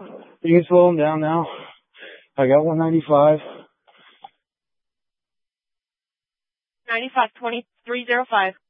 You can slow them down now. I got 195. 95, 2305.